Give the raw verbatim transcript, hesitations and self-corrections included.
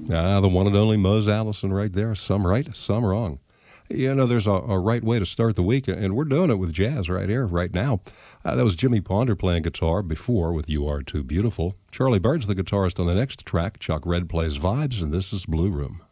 Ah, the one and only Mose Allison right there. Some right, some wrong. You know, there's a, a right way to start the week, and we're doing it with jazz right here, right now. Uh, that was Jimmy Ponder playing guitar before with You Are Too Beautiful. Charlie Bird's the guitarist on the next track. Chuck Red plays vibes, and this is Blue Room.